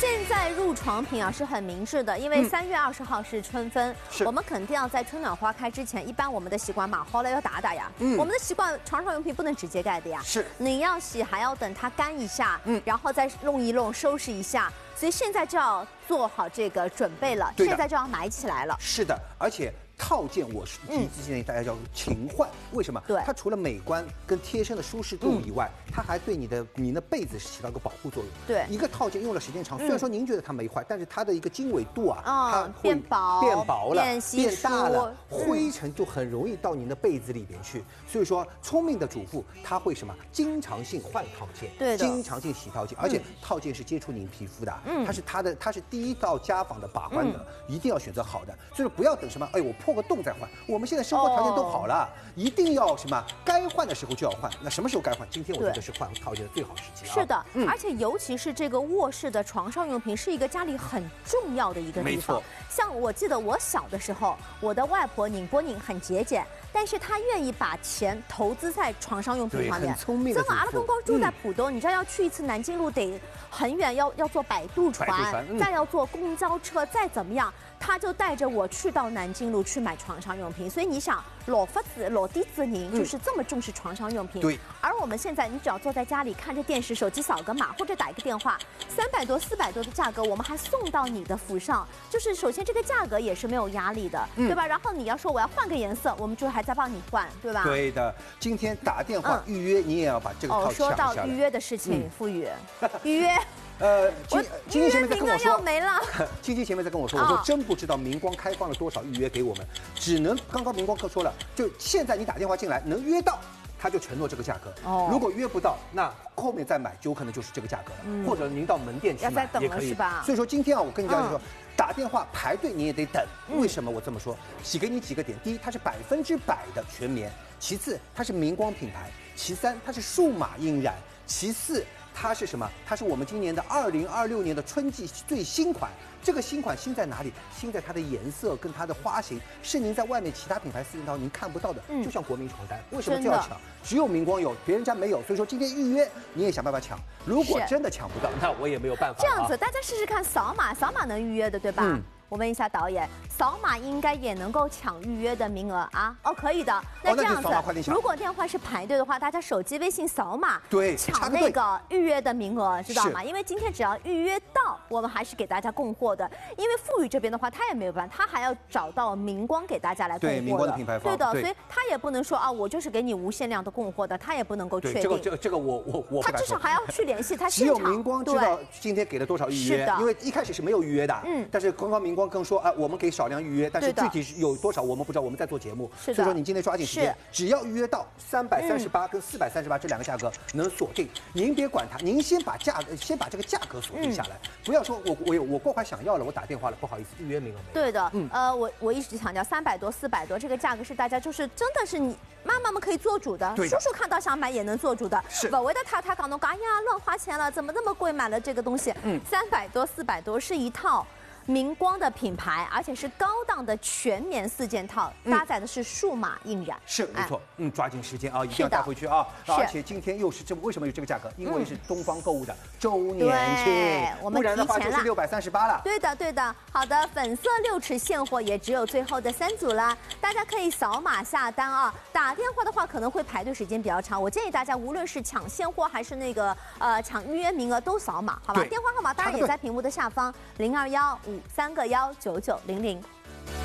现在入床品啊是很明智的，因为3月20号是春分，我们肯定要在春暖花开之前，一般我们的习惯嘛，好了要打打呀。我们的习惯床上用品不能直接盖的呀， 是你要洗还要等它干一下，然后再弄一弄收拾一下，所以现在就要做好这个准备了，现在就要买起来了。 是的，而且套件我是第一次建议大家要勤换，为什么？ 对， 它除了美观跟贴身的舒适度以外，它还对你的被子起到一个保护作用。 对， 一个套件用了时间长，虽然说您觉得它没坏，但是它的一个经纬度啊，它会变薄了， 变大了，灰尘就很容易到您的被子里边去。所以说，聪明的主妇她会什么？经常性换套件， 对的， 经常性洗套件，而且套件是接触您皮肤的，它是第一道家访的把关的，一定要选择好的。所以说不要等什么，哎，我破个洞再换。我们现在生活条件都好了，一定要什么？该换的时候就要换。那什么时候该换？今天我觉得是换套件的最好时机啊。 是的，而且尤其是这个卧室的床上用品，是一个家里很重要的一个地方。没错，像我记得我小的时候，我的外婆宁波宁很节俭，但是她愿意把钱投资在床上用品上面。 很聪明的。 真的，阿拉公公住在浦东，你知道要去一次南京路得很远，要坐摆渡船，再要坐公交车，再怎么样，他就带着我去到南京路去买床上用品。所以你想，老夫子、老底子您就是这么重视床上用品。 对。 而我们现在，你只要坐在家里看着电视，手机扫个码或者打一个电话，300多、400多的价格，我们还送到你的府上。就是首先这个价格也是没有压力的，对吧？然后你要说我要换个颜色，我们就还在帮你换，对吧？ 对的。今天打电话预约，你也要把这个套抢下来。 说到预约的事情，付宇，预约。 晶晶前面在跟我说要没了。 晶晶前面在跟我说，我说真不知道明光开放了多少预约给我们，只能刚刚明光客说了，就现在你打电话进来能约到，他就承诺这个价格。如果约不到，那后面再买就有可能就是这个价格了，或者您到门店去买也可以。是吧？所以说今天啊，我跟你讲说，打电话排队你也得等。为什么我这么说？给你几个点：第一，它是100%的全棉；其次，它是明光品牌；其三，它是数码印染；其四，它是什么？它是我们今年的2026年的春季最新款。这个新款新在哪里？新在它的颜色跟它的花型，是您在外面其他品牌4件套您看不到的。就像国民床单，为什么就要抢？只有明光有，别人家没有。所以说今天预约你也想办法抢。如果真的抢不到，那我也没有办法。 这样子，大家试试看扫码能预约的，对吧？我问一下导演，扫码应该也能够抢预约的名额啊？可以的。那这样子，如果电话是排队的话，大家手机微信扫码， 对， 抢那个预约的名额，知道吗？因为今天只要预约到，我们还是给大家供货的。因为富宇这边的话，他也没有办法，他还要找到明光给大家来供货的。 对，明光的品牌方。 对的，所以他也不能说啊，我就是给你无限量的供货的，他也不能够确定。 这个我他至少还要去联系他现场。 只有明光知道今天给了多少预约，因为一开始是没有预约的。但是刚刚明光更说啊，我们给少量预约，但是具体是有多少我们不知道，我们在做节目。所以说你今天抓紧时间，只要预约到338跟438这2个价格能锁定，您别管它，您先把这个价格锁定下来，不要说我过会想要了，我打电话了，不好意思，预约名额没有。 对的，我一直强调300多、400多这个价格是大家就是真的是你妈妈们可以做主的，叔叔看到想买也能做主的。 是， 不为的他讲侬哎呀乱花钱了，怎么那么贵买了这个东西？300多、400多是一套。明光的品牌，而且是高档的全棉4件套，搭载的是数码印染。 是没错，抓紧时间啊，一定要带回去啊！而且今天又是为什么有这个价格？因为是东方购物的周年庆，不然的话就是638了。 对的，好的，粉色6尺现货也只有最后的3组了，大家可以扫码下单啊。打电话的话可能会排队时间比较长，我建议大家无论是抢现货还是那个抢预约名额都扫码，好吧？电话号码当然也在屏幕的下方，02153个19900。